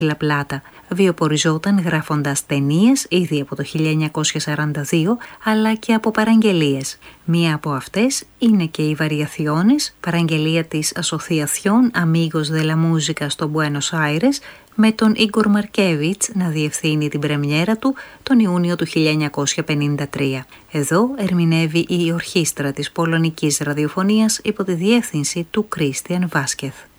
La Plata. Βιοποριζόταν γράφοντας ταινίες ήδη από το 1942, αλλά και από παραγγελίες. Μία από αυτές είναι και η Variaciones, παραγγελία της Asociación Amigos de la Música στο Buenos Aires, με τον Igor Markevich να διευθύνει την πρεμιέρα του τον Ιούνιο του 1953. Εδώ ερμηνεύει η ορχήστρα της Πολωνικής Ραδιοφωνίας υπό τη διεύθυνση του Κρίστιαν Βάσκεθ.